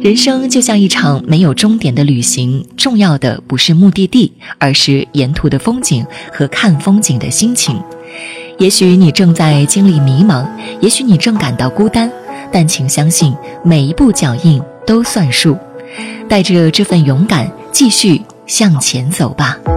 人生就像一场没有终点的旅行，重要的不是目的地，而是沿途的风景和看风景的心情。也许你正在经历迷茫，也许你正感到孤单，但请相信，每一步脚印都算数。带着这份勇敢，继续向前走吧。